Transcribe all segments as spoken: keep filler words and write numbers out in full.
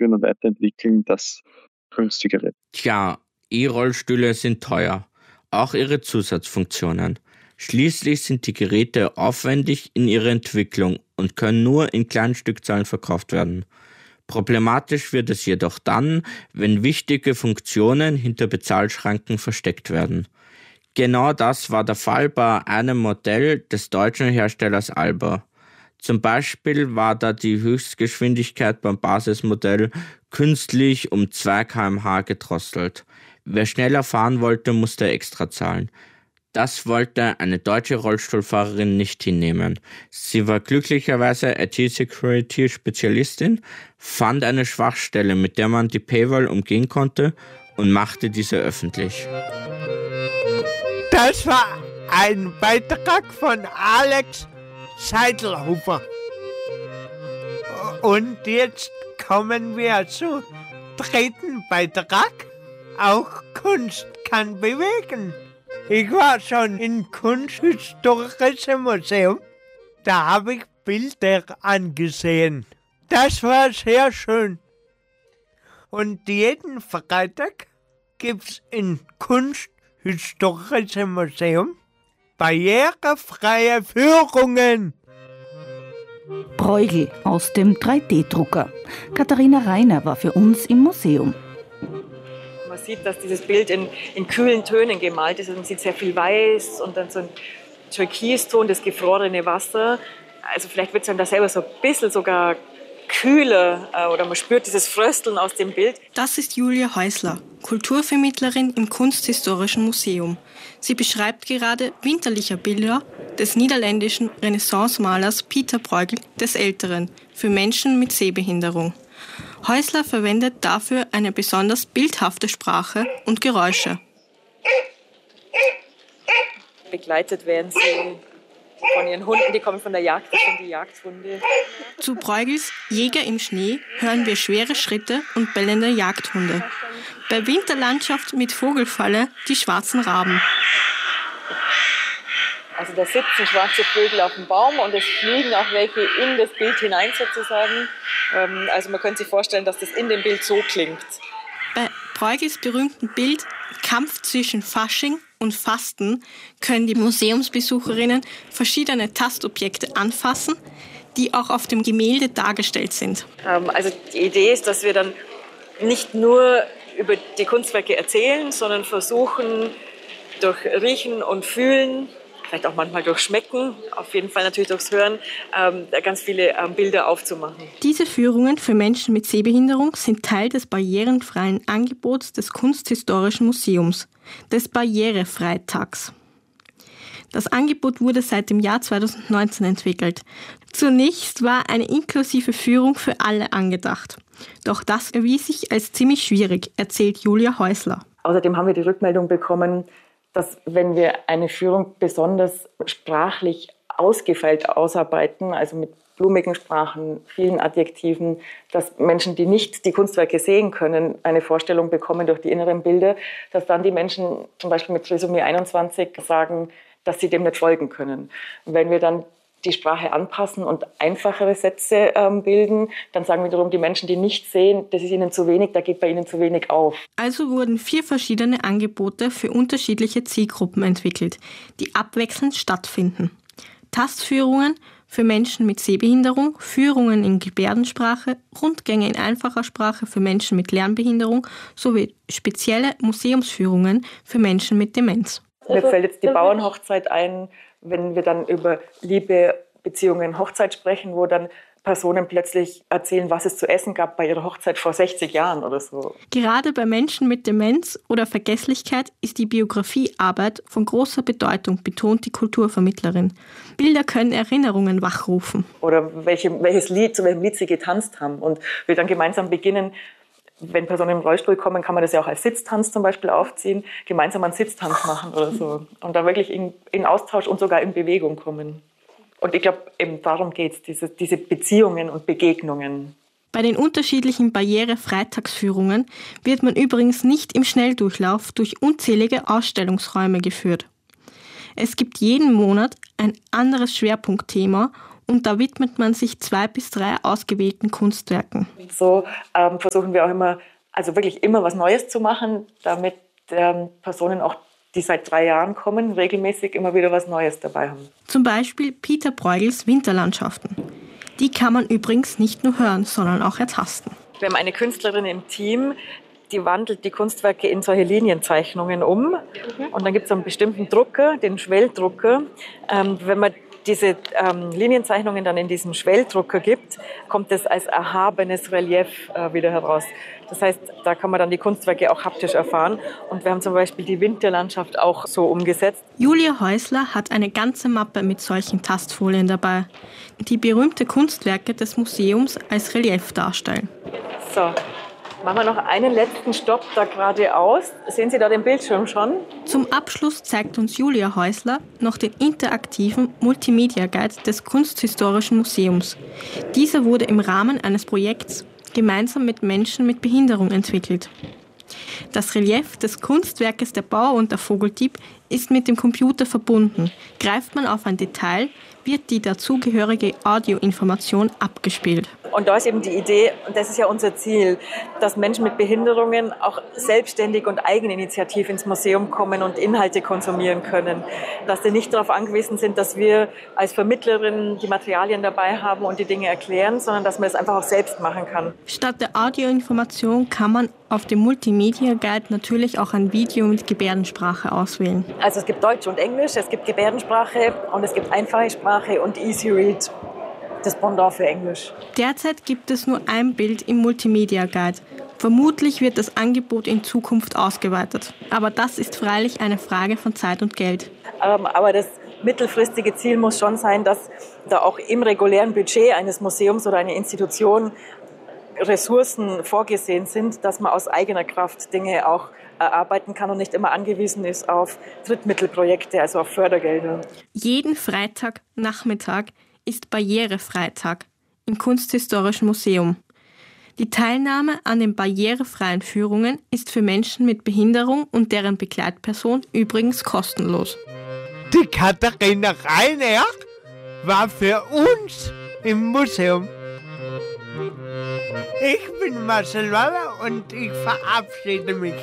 weiterführen und weiterentwickeln, das günstigere. Tja, E-Rollstühle sind teuer, auch ihre Zusatzfunktionen. Schließlich sind die Geräte aufwendig in ihrer Entwicklung und können nur in kleinen Stückzahlen verkauft werden. Problematisch wird es jedoch dann, wenn wichtige Funktionen hinter Bezahlschranken versteckt werden. Genau das war der Fall bei einem Modell des deutschen Herstellers Alba. Zum Beispiel war da die Höchstgeschwindigkeit beim Basismodell künstlich um zwei Kilometer pro Stunde gedrosselt. Wer schneller fahren wollte, musste extra zahlen. Das wollte eine deutsche Rollstuhlfahrerin nicht hinnehmen. Sie war glücklicherweise I T-Security-Spezialistin, fand eine Schwachstelle, mit der man die Paywall umgehen konnte und machte diese öffentlich. Das war ein Beitrag von Alex Seidelhofer. Und jetzt kommen wir zu dritten Beitrag. Auch Kunst kann bewegen. Ich war schon im Kunsthistorischen Museum. Da habe ich Bilder angesehen. Das war sehr schön. Und jeden Freitag gibt es im Kunsthistorischen Museum barrierefreie Führungen. Bruegel aus dem drei D Drucker. Katharina Reiner war für uns im Museum. Man sieht, dass dieses Bild in, in kühlen Tönen gemalt ist. Man sieht sehr viel Weiß und dann so ein Türkiston, das gefrorene Wasser. Also vielleicht wird es einem da selber so ein bisschen sogar kühler oder man spürt dieses Frösteln aus dem Bild. Das ist Julia Häusler, Kulturvermittlerin im Kunsthistorischen Museum. Sie beschreibt gerade winterliche Bilder des niederländischen Renaissance-Malers Pieter Bruegel des Älteren für Menschen mit Sehbehinderung. Häusler verwendet dafür eine besonders bildhafte Sprache und Geräusche. Begleitet werden sie von ihren Hunden, die kommen von der Jagd, das sind die Jagdhunde. Zu Bruegels Jäger im Schnee hören wir schwere Schritte und bellende Jagdhunde. Bei Winterlandschaft mit Vogelfalle die schwarzen Raben. Also da sitzen schwarze Vögel auf dem Baum und es fliegen auch welche in das Bild hinein sozusagen. Also man könnte sich vorstellen, dass das in dem Bild so klingt. Bei Bruegels berühmten Bild Kampf zwischen Fasching und Fasten können die Museumsbesucherinnen verschiedene Tastobjekte anfassen, die auch auf dem Gemälde dargestellt sind. Also die Idee ist, dass wir dann nicht nur über die Kunstwerke erzählen, sondern versuchen durch Riechen und Fühlen, vielleicht auch manchmal durch Schmecken, auf jeden Fall natürlich durchs Hören, ähm, ganz viele ähm, Bilder aufzumachen. Diese Führungen für Menschen mit Sehbehinderung sind Teil des barrierefreien Angebots des Kunsthistorischen Museums, des Barrierefreitags. Das Angebot wurde seit dem Jahr zweitausendneunzehn entwickelt. Zunächst war eine inklusive Führung für alle angedacht. Doch das erwies sich als ziemlich schwierig, erzählt Julia Häusler. Außerdem haben wir die Rückmeldung bekommen, dass wenn wir eine Führung besonders sprachlich ausgefeilt ausarbeiten, also mit blumigen Sprachen, vielen Adjektiven, dass Menschen, die nicht die Kunstwerke sehen können, eine Vorstellung bekommen durch die inneren Bilder, dass dann die Menschen zum Beispiel mit Trisomie einundzwanzig sagen, dass sie dem nicht folgen können. Und wenn wir dann die Sprache anpassen und einfachere Sätze ähm, bilden, dann sagen wiederum die Menschen, die nicht sehen, das ist ihnen zu wenig, da geht bei ihnen zu wenig auf. Also wurden vier verschiedene Angebote für unterschiedliche Zielgruppen entwickelt, die abwechselnd stattfinden. Tastführungen für Menschen mit Sehbehinderung, Führungen in Gebärdensprache, Rundgänge in einfacher Sprache für Menschen mit Lernbehinderung sowie spezielle Museumsführungen für Menschen mit Demenz. Mir fällt jetzt die Bauernhochzeit ein, wenn wir dann über Liebe, Beziehungen, Hochzeit sprechen, wo dann Personen plötzlich erzählen, was es zu essen gab bei ihrer Hochzeit vor sechzig Jahren oder so. Gerade bei Menschen mit Demenz oder Vergesslichkeit ist die Biografiearbeit von großer Bedeutung, betont die Kulturvermittlerin. Bilder können Erinnerungen wachrufen. Oder welche, welches Lied, zu welchem Lied sie getanzt haben. Und wir dann gemeinsam beginnen, wenn Personen im Rollstuhl kommen, kann man das ja auch als Sitztanz zum Beispiel aufziehen, gemeinsam einen Sitztanz machen oder so. Und da wirklich in, in Austausch und sogar in Bewegung kommen. Und ich glaube, eben darum geht es, diese, diese Beziehungen und Begegnungen. Bei den unterschiedlichen Barrierefreitagsführungen wird man übrigens nicht im Schnelldurchlauf durch unzählige Ausstellungsräume geführt. Es gibt jeden Monat ein anderes Schwerpunktthema und da widmet man sich zwei bis drei ausgewählten Kunstwerken. So ähm, versuchen wir auch immer, also wirklich immer was Neues zu machen, damit ähm, Personen auch, die seit drei Jahren kommen, regelmäßig immer wieder was Neues dabei haben. Zum Beispiel Peter Bruegels Winterlandschaften. Die kann man übrigens nicht nur hören, sondern auch ertasten. Wir haben eine Künstlerin im Team, die wandelt die Kunstwerke in solche Linienzeichnungen um. Und dann gibt es einen bestimmten Drucker, den Schwelldrucker. Ähm, wenn man diese ähm, Linienzeichnungen dann in diesen Schwelldrucker gibt, kommt es als erhabenes Relief äh, wieder heraus. Das heißt, da kann man dann die Kunstwerke auch haptisch erfahren. Und wir haben zum Beispiel die Winterlandschaft auch so umgesetzt. Julia Häusler hat eine ganze Mappe mit solchen Tastfolien dabei, die berühmte Kunstwerke des Museums als Relief darstellen. So. Machen wir noch einen letzten Stopp da geradeaus. Sehen Sie da den Bildschirm schon? Zum Abschluss zeigt uns Julia Häusler noch den interaktiven Multimedia-Guide des Kunsthistorischen Museums. Dieser wurde im Rahmen eines Projekts gemeinsam mit Menschen mit Behinderung entwickelt. Das Relief des Kunstwerkes Der Bauer und der Vogeldieb ist mit dem Computer verbunden. Greift man auf ein Detail, wird die dazugehörige Audioinformation abgespielt. Und da ist eben die Idee, und das ist ja unser Ziel, dass Menschen mit Behinderungen auch selbstständig und eigeninitiativ ins Museum kommen und Inhalte konsumieren können. Dass sie nicht darauf angewiesen sind, dass wir als Vermittlerin die Materialien dabei haben und die Dinge erklären, sondern dass man es einfach auch selbst machen kann. Statt der Audioinformation kann man auf dem Multimedia Guide natürlich auch ein Video mit Gebärdensprache auswählen. Also es gibt Deutsch und Englisch, es gibt Gebärdensprache und es gibt einfache Sprache und Easy Read. Das Pendant für Englisch. Derzeit gibt es nur ein Bild im Multimedia Guide. Vermutlich wird das Angebot in Zukunft ausgeweitet. Aber das ist freilich eine Frage von Zeit und Geld. Ähm, aber das mittelfristige Ziel muss schon sein, dass da auch im regulären Budget eines Museums oder einer Institution Ressourcen vorgesehen sind, dass man aus eigener Kraft Dinge auch erarbeiten kann und nicht immer angewiesen ist auf Drittmittelprojekte, also auf Fördergelder. Jeden Freitagnachmittag ist Barrierefreitag im Kunsthistorischen Museum. Die Teilnahme an den barrierefreien Führungen ist für Menschen mit Behinderung und deren Begleitperson übrigens kostenlos. Die Katharina Reiner war für uns im Museum. Ich bin Marcel Waller und ich verabschiede mich.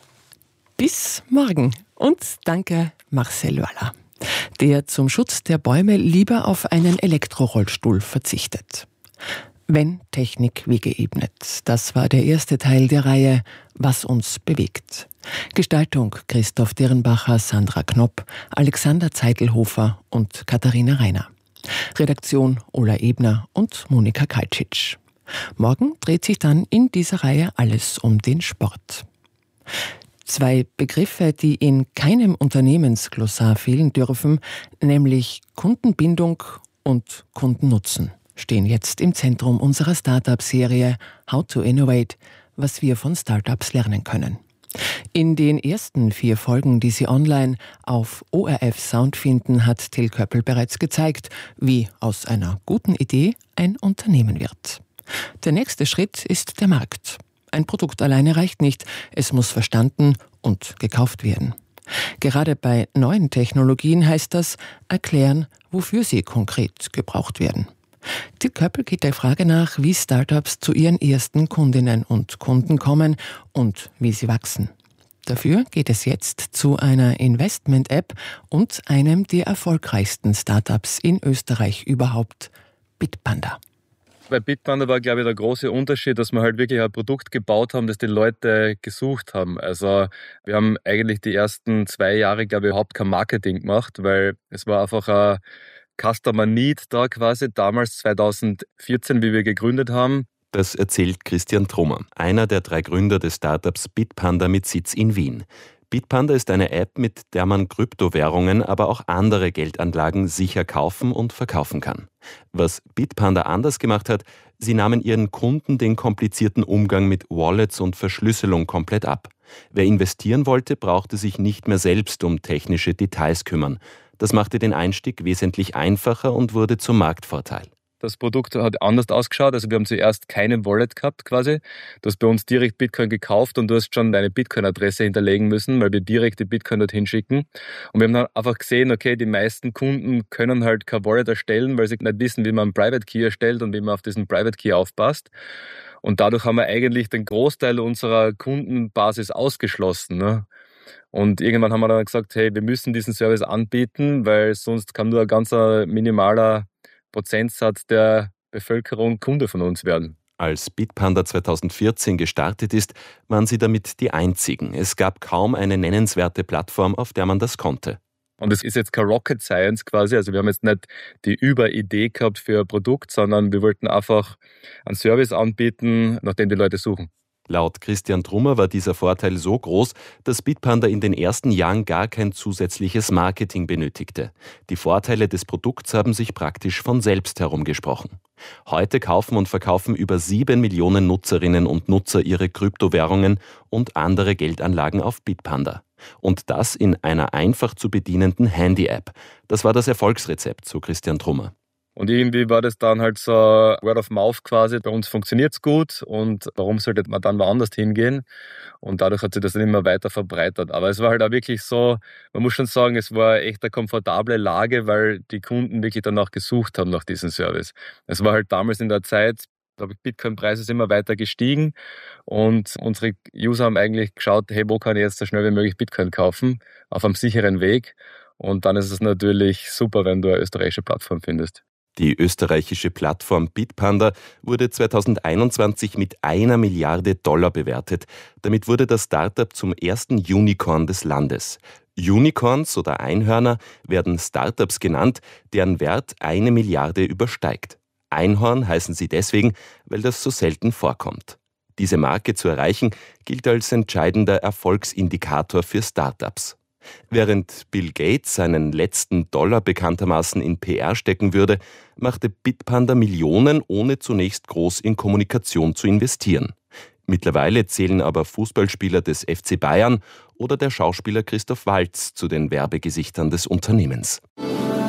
Bis morgen und danke Marcel Waller, der zum Schutz der Bäume lieber auf einen Elektrorollstuhl verzichtet. Wenn Technik Wege ebnet. Das war der erste Teil der Reihe Was uns bewegt. Gestaltung Christoph Dirrenbacher, Sandra Knopp, Alexander Zeitelhofer und Katharina Reiner. Redaktion Ola Ebner und Monika Kaltschitsch. Morgen dreht sich dann in dieser Reihe alles um den Sport. Zwei Begriffe, die in keinem Unternehmensglossar fehlen dürfen, nämlich Kundenbindung und Kundennutzen, stehen jetzt im Zentrum unserer Startup-Serie How to Innovate, was wir von Startups lernen können. In den ersten vier Folgen, die Sie online auf O R F Sound finden, hat Till Köppel bereits gezeigt, wie aus einer guten Idee ein Unternehmen wird. Der nächste Schritt ist der Markt. Ein Produkt alleine reicht nicht, es muss verstanden und gekauft werden. Gerade bei neuen Technologien heißt das, erklären, wofür sie konkret gebraucht werden. Till Köppel geht der Frage nach, wie Startups zu ihren ersten Kundinnen und Kunden kommen und wie sie wachsen. Dafür geht es jetzt zu einer Investment-App und einem der erfolgreichsten Startups in Österreich überhaupt, Bitpanda. Bei Bitpanda war, glaube ich, der große Unterschied, dass wir halt wirklich ein Produkt gebaut haben, das die Leute gesucht haben. Also wir haben eigentlich die ersten zwei Jahre, glaube ich, überhaupt kein Marketing gemacht, weil es war einfach ein Customer Need da quasi, damals zweitausendvierzehn, wie wir gegründet haben. Das erzählt Christian Trommer, einer der drei Gründer des Startups Bitpanda mit Sitz in Wien. Bitpanda ist eine App, mit der man Kryptowährungen, aber auch andere Geldanlagen sicher kaufen und verkaufen kann. Was Bitpanda anders gemacht hat, sie nahmen ihren Kunden den komplizierten Umgang mit Wallets und Verschlüsselung komplett ab. Wer investieren wollte, brauchte sich nicht mehr selbst um technische Details kümmern. Das machte den Einstieg wesentlich einfacher und wurde zum Marktvorteil. Das Produkt hat anders ausgeschaut. Also wir haben zuerst keine Wallet gehabt quasi. Du hast bei uns direkt Bitcoin gekauft und du hast schon deine Bitcoin-Adresse hinterlegen müssen, weil wir direkt die Bitcoin dorthin schicken. Und wir haben dann einfach gesehen, okay, die meisten Kunden können halt keine Wallet erstellen, weil sie nicht wissen, wie man einen Private Key erstellt und wie man auf diesen Private Key aufpasst. Und dadurch haben wir eigentlich den Großteil unserer Kundenbasis ausgeschlossen. Ne? Und irgendwann haben wir dann gesagt, hey, wir müssen diesen Service anbieten, weil sonst kann nur ein ganz minimaler Prozentsatz der Bevölkerung Kunde von uns werden. Als Bitpanda zweitausendvierzehn gestartet ist, waren sie damit die einzigen. Es gab kaum eine nennenswerte Plattform, auf der man das konnte. Und es ist jetzt kein Rocket Science quasi, also wir haben jetzt nicht die Überidee gehabt für ein Produkt, sondern wir wollten einfach einen Service anbieten, nach dem die Leute suchen. Laut Christian Trummer war dieser Vorteil so groß, dass Bitpanda in den ersten Jahren gar kein zusätzliches Marketing benötigte. Die Vorteile des Produkts haben sich praktisch von selbst herumgesprochen. Heute kaufen und verkaufen über sieben Millionen Nutzerinnen und Nutzer ihre Kryptowährungen und andere Geldanlagen auf Bitpanda. Und das in einer einfach zu bedienenden Handy-App. Das war das Erfolgsrezept, so Christian Trummer. Und irgendwie war das dann halt so Word of Mouth quasi. Bei uns funktioniert es gut und warum sollte man dann woanders hingehen? Und dadurch hat sich das dann immer weiter verbreitert. Aber es war halt auch wirklich so, man muss schon sagen, es war echt eine komfortable Lage, weil die Kunden wirklich danach gesucht haben, nach diesem Service. Es war halt damals in der Zeit, glaube ich, Bitcoin-Preis ist immer weiter gestiegen und unsere User haben eigentlich geschaut, hey, wo kann ich jetzt so schnell wie möglich Bitcoin kaufen, auf einem sicheren Weg. Und dann ist es natürlich super, wenn du eine österreichische Plattform findest. Die österreichische Plattform Bitpanda wurde zweitausendeinundzwanzig mit einer Milliarde Dollar bewertet. Damit wurde das Startup zum ersten Unicorn des Landes. Unicorns oder Einhörner werden Startups genannt, deren Wert eine Milliarde übersteigt. Einhorn heißen sie deswegen, weil das so selten vorkommt. Diese Marke zu erreichen, gilt als entscheidender Erfolgsindikator für Startups. Während Bill Gates seinen letzten Dollar bekanntermaßen in P R stecken würde, machte Bitpanda Millionen, ohne zunächst groß in Kommunikation zu investieren. Mittlerweile zählen aber Fußballspieler des F C Bayern oder der Schauspieler Christoph Waltz zu den Werbegesichtern des Unternehmens.